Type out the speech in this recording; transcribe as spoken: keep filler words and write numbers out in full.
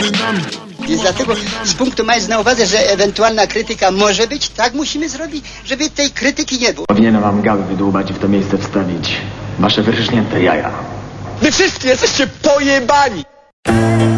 między nami. Więc dlatego z punktu mając na uwadze, że ewentualna krytyka może być, tak musimy zrobić, żeby tej krytyki nie było. Powinienem wam gały wydłubać i w to miejsce wstawić wasze wyryżnięte jaja. Wy wszyscy jesteście pojebani!